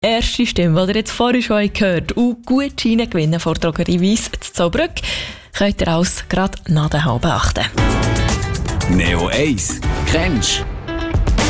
erste Stimme, die ihr jetzt vorhin schon gehört habt, und Gutscheine gewinnen vor der Drogerie Weiss zu Zollbrück, könnt ihr alles gerade nach der halben 8. Neo 1, kennst du?